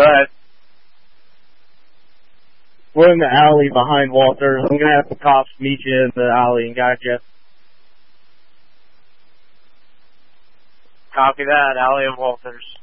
Go ahead. We're in the alley behind Walters. I'm gonna have the cops meet you in the alley and got you. Copy that, alley of Walters.